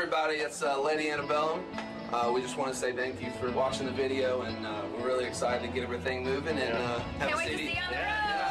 everybody, it's Lady Antebellum. We just want to say thank you for watching the video, and we're really excited to get everything moving and have Can't a wait to CD. see you on the road.